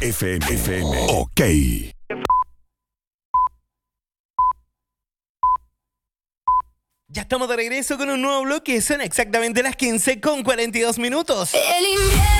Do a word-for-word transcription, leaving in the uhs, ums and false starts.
F M. F M. Ok. Ya estamos de regreso con un nuevo bloque. Son exactamente las quince con cuarenta y dos minutos. El invierno